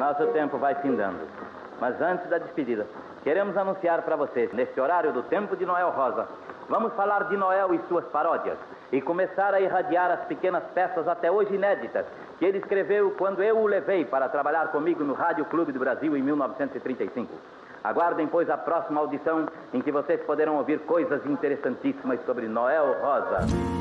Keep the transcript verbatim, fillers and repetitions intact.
Nosso tempo vai findando. Mas antes da despedida, queremos anunciar para vocês, neste horário do Tempo de Noel Rosa, vamos falar de Noel e suas paródias e começar a irradiar as pequenas peças até hoje inéditas que ele escreveu quando eu o levei para trabalhar comigo no Rádio Clube do Brasil em mil novecentos e trinta e cinco. Aguardem, pois, a próxima audição em que vocês poderão ouvir coisas interessantíssimas sobre Noel Rosa.